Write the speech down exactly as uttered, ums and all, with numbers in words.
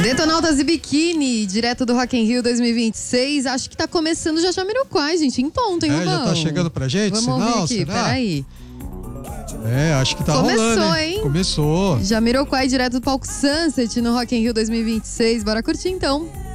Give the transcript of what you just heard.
Detonautas e Biquíni, direto do Rock in Rio dois mil e vinte e seis. Acho que tá começando já Jamiroquai, gente, em ponto, hein, É, Rubão? já tá chegando pra gente? Vamos Sinal, ouvir aqui, será? peraí. É, acho que tá Começou, rolando, hein? Começou. Jamiroquai, direto do palco Sunset no Rock in Rio dois mil e vinte e seis. Bora curtir, então.